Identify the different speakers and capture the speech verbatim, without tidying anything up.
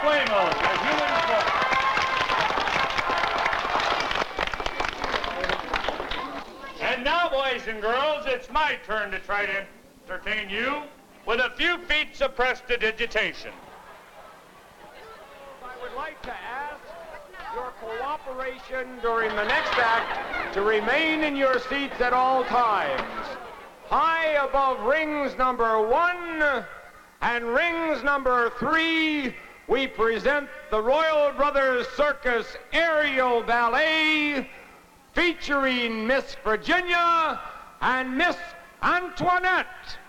Speaker 1: Flamos as human form. And now, boys and girls, it's my turn to try to entertain you with a few feats of prestidigitation.
Speaker 2: I would like to ask your cooperation during the next act to remain in your seats at all times. High above rings number one and rings number three, we present the Royal Brothers Circus Aerial Ballet featuring Miss Virginia and Miss Antoinette.